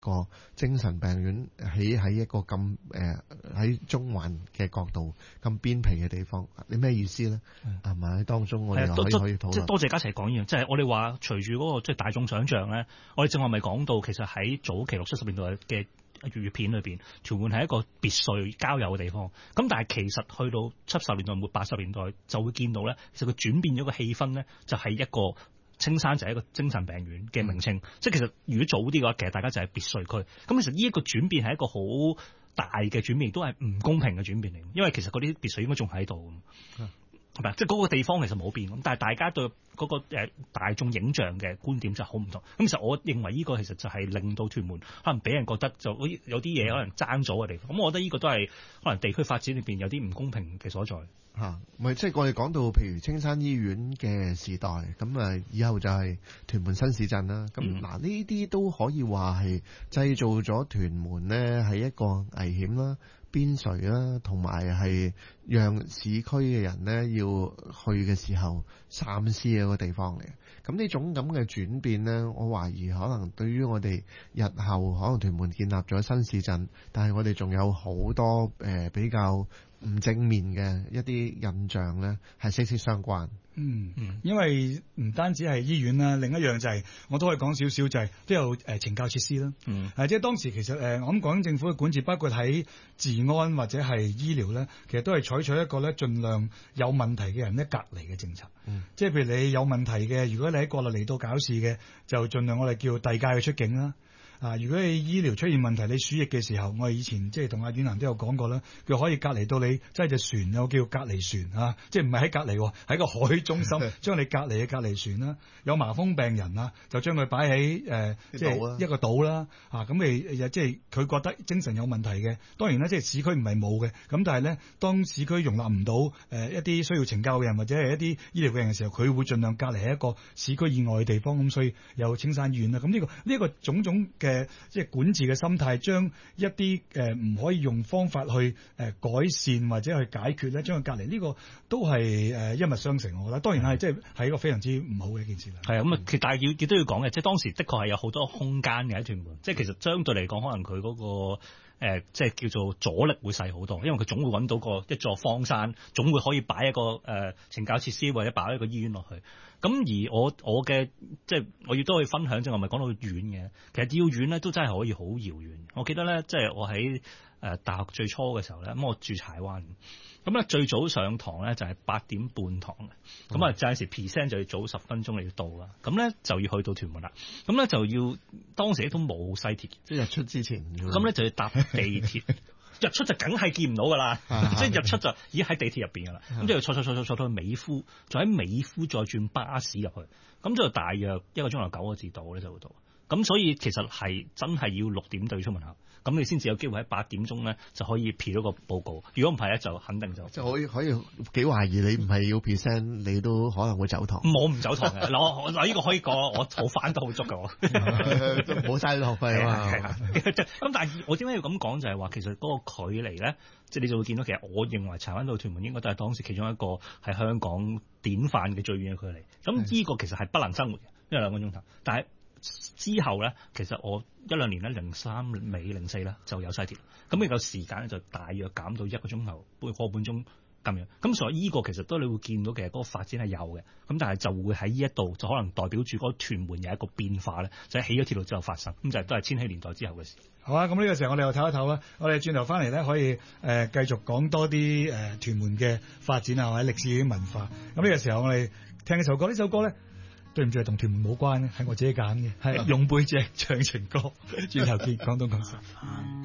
個精神病院喺一個咁喺中環嘅角度咁邊皮嘅地方，你咩意思咧？係咪喺當中我哋可以討論？ 即係多謝家齊講呢樣，即係我哋話隨住嗰個即係大眾想像咧，我哋正話咪講到，其實喺早期60、70年代嘅粵語片裏邊，屯門係一個別墅交友嘅地方。咁但係其實去到70年代末80年代就會見到咧，其實佢轉變咗個氣氛咧，就係一個青山就係一個精神病院嘅名稱。即係其實如果早啲嘅話，其實大家就係別墅區。咁其實呢一個轉變係一個好大嘅轉變，亦都係唔公平嘅轉變嚟。因為其實嗰啲別墅應該仲喺度。係咪？即係嗰個地方其實冇變咁，但係大家對嗰個大眾影像嘅觀點就好唔同。咁其實我認為呢個其實就係令到屯門可能俾人覺得就有啲嘢可能爭咗嘅地方。咁我覺得呢個都係可能地區發展裏邊有啲唔公平嘅所在。 咪即係我哋講到譬如青山醫院嘅時代，咁以後就係屯門新市鎮啦。咁嗱呢啲都可以話係製造咗屯門呢係一個危險啦、邊陲啦，同埋係讓市區嘅人呢要去嘅時候三思嘅一個地方嚟。咁呢種咁嘅轉變呢，我懷疑可能對於我哋日後可能屯門建立咗新市鎮，但係我哋仲有好多比較唔正面嘅一啲印象呢，係息息相關。 因為唔單止係醫院啦，另一樣就係我都可以講少少，就係都有懲教設施啦。即係當時其實我諗廣東政府嘅管治，包括喺治安或者係醫療咧，其實都係採取一個咧盡量有問題嘅人咧隔離嘅政策。即係譬如你有問題嘅，如果你喺國內嚟到搞事嘅，就盡量我哋叫遞解佢出境啦。如果你醫療出現問題，你輸液嘅時候，我哋以前即係同阿遠南都有講過啦，佢可以隔離到你，即係隻船有叫隔離船啊，即係唔係喺隔離，喺個海中心將你隔離嘅隔離船啦。有麻風病人啊，就將佢擺喺即係一個島啦。咁你即係佢覺得精神有問題嘅，當然啦，即係市區唔係冇嘅，咁但係咧，當市區容納唔到一啲需要懲教嘅人或者係一啲醫療嘅人嘅時候，佢會盡量隔離喺一個市區以外嘅地方。咁所以有青山醫院啦。咁呢個種種嘅即係管治嘅心態，將一啲唔可以用方法去改善或者去解決咧，將佢隔離，呢個都係一脈相承。我覺得當然係即係一個非常之唔好嘅一件事啦。係啊，咁其實但係亦都要講嘅，即係當時的確係有好多空間嘅喺屯門，即係其實相對嚟講，可能佢嗰個即係叫做阻力會細好多，因為佢總會揾到一座荒山，總會可以擺一個懲教設施或者擺一個醫院落去。咁而我嘅即係我亦都可以分享，即係我咪講到遠嘅，其實要遠咧都真係可以好遙遠。我記得咧，即係我喺大學最初嘅時候咧，咁我住柴灣，咁咧最早上堂咧就係8點半堂嘅，咁啊有陣時 present 就要早10分鐘你要到啦，咁咧就要去到屯門啦，咁咧就要當時都冇西鐵， 即係日出之前， 咁咧就要搭地鐵。日出就梗係見唔到㗎啦，即係日出就已經喺地鐵入邊㗎啦。咁之後坐到去美孚，再喺美孚再轉巴士入去，咁就大約1個鐘頭9個字到咧就會到。咁所以其實係真係要6點對出門口，咁你先至有機會喺8點鐘咧就可以撇到個報告。如果唔係咧，就肯定就可以幾懷疑你唔係要 present，你都可能會走堂。 我唔走堂嘅，嗱呢個可以講，我好翻得好足嘅我， 冇嘥學費啊嘛。 咁但係我點解要咁講就係話，其實嗰個距離咧，即係你就會見到，其實我認為柴灣到屯門應該都係當時其中一個係香港典範嘅最遠嘅距離。咁呢個其實係不能生活嘅，因為2個鐘頭，但係之後咧，其實我1-2年咧，03尾04咧就有西鐵，咁呢個時間咧就大約減到1個鐘頭，個半鐘咁樣。咁所以呢個其實都你會見到，其實嗰個發展係有嘅。咁但係就會喺呢一度就可能代表住嗰個屯門有一個變化咧，就係起咗鐵路之後發生。咁就都係千禧年代之後嘅事。好啊，咁呢個時候我哋又唞一唞啦。我哋轉頭翻嚟咧，可以繼續講多啲屯門嘅發展啊，或者歷史嘅文化。咁呢個時候我哋聽一首歌，呢首歌咧，對唔住係同屯門冇關嘅，係我自己揀嘅，係用背脊唱情歌。轉頭見，廣東廣西。